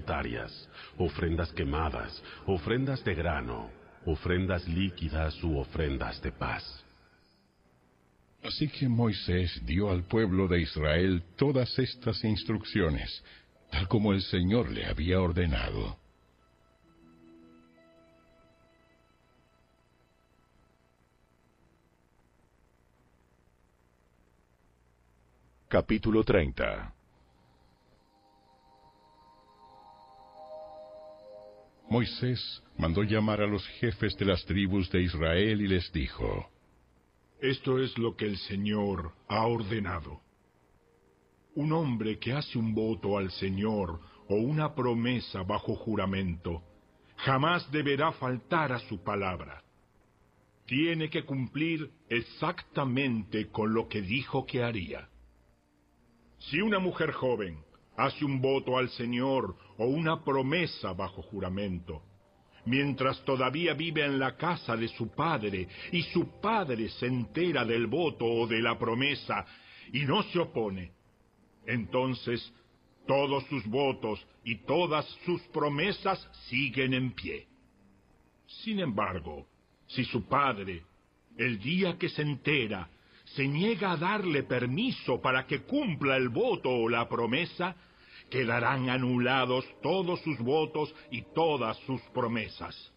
voluntarias, ofrendas quemadas, ofrendas de grano, ofrendas líquidas u ofrendas de paz. Así que Moisés dio al pueblo de Israel todas estas instrucciones, tal como el Señor le había ordenado. Capítulo 30. Moisés mandó llamar a los jefes de las tribus de Israel y les dijo: Esto es lo que el Señor ha ordenado. Un hombre que hace un voto al Señor o una promesa bajo juramento, jamás deberá faltar a su palabra. Tiene que cumplir exactamente con lo que dijo que haría. Si una mujer joven hace un voto al Señor o una promesa bajo juramento, mientras todavía vive en la casa de su padre, y su padre se entera del voto o de la promesa y no se opone, entonces todos sus votos y todas sus promesas siguen en pie. Sin embargo, si su padre, el día que se entera, se niega a darle permiso para que cumpla el voto o la promesa, quedarán anulados todos sus votos y todas sus promesas.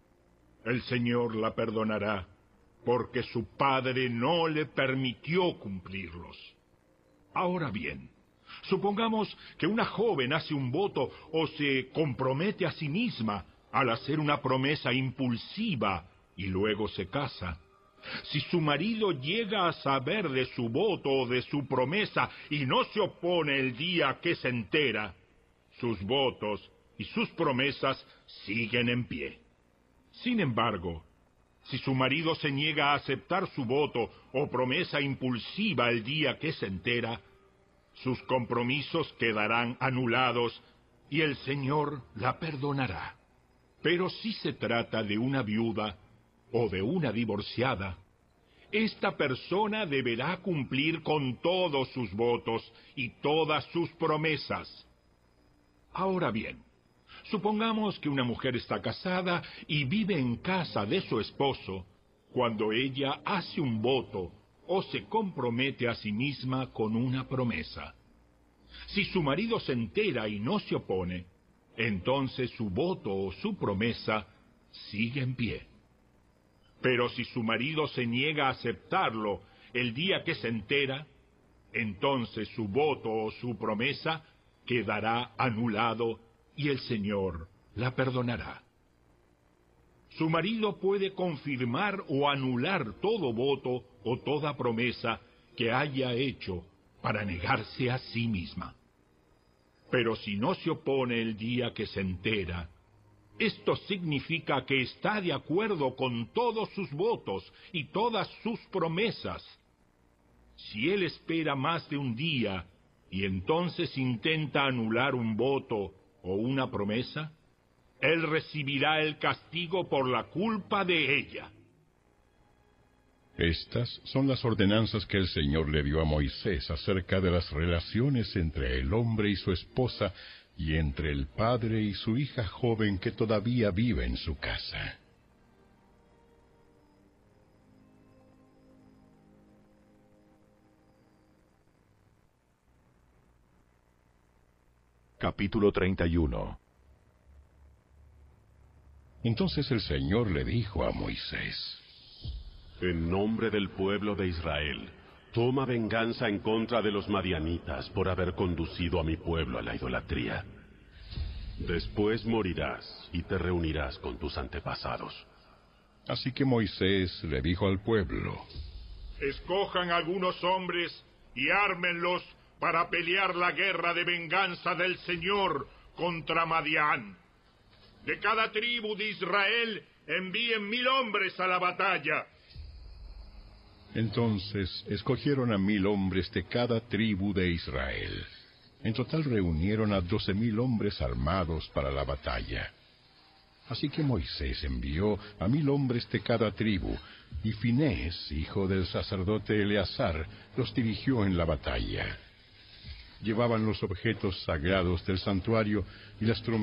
El Señor la perdonará, porque su padre no le permitió cumplirlos. Ahora bien, supongamos que una joven hace un voto o se compromete a sí misma al hacer una promesa impulsiva y luego se casa. Si su marido llega a saber de su voto o de su promesa y no se opone el día que se entera, sus votos y sus promesas siguen en pie. Sin embargo, si su marido se niega a aceptar su voto o promesa impulsiva el día que se entera, sus compromisos quedarán anulados y el Señor la perdonará. Pero si se trata de una viuda o de una divorciada, esta persona deberá cumplir con todos sus votos y todas sus promesas. Ahora bien, supongamos que una mujer está casada y vive en casa de su esposo cuando ella hace un voto o se compromete a sí misma con una promesa. Si su marido se entera y no se opone, entonces su voto o su promesa sigue en pie. Pero si su marido se niega a aceptarlo el día que se entera, entonces su voto o su promesa quedará anulado y el Señor la perdonará. Su marido puede confirmar o anular todo voto o toda promesa que haya hecho para negarse a sí misma. Pero si no se opone el día que se entera, esto significa que está de acuerdo con todos sus votos y todas sus promesas. Si él espera más de un día y entonces intenta anular un voto o una promesa, él recibirá el castigo por la culpa de ella. Estas son las ordenanzas que el Señor le dio a Moisés acerca de las relaciones entre el hombre y su esposa y entre el padre y su hija joven que todavía vive en su casa. Capítulo 31. Entonces el Señor le dijo a Moisés: En nombre del pueblo de Israel, toma venganza en contra de los madianitas por haber conducido a mi pueblo a la idolatría. Después morirás y te reunirás con tus antepasados. Así que Moisés le dijo al pueblo: Escojan algunos hombres y ármenlos para pelear la guerra de venganza del Señor contra Madián. De cada tribu de Israel envíen 1000 hombres a la batalla. Entonces escogieron a 1000 hombres de cada tribu de Israel. En total reunieron a 12,000 hombres armados para la batalla. Así que Moisés envió a 1000 hombres de cada tribu, y Finés, hijo del sacerdote Eleazar, los dirigió en la batalla. Llevaban los objetos sagrados del santuario y las trompetas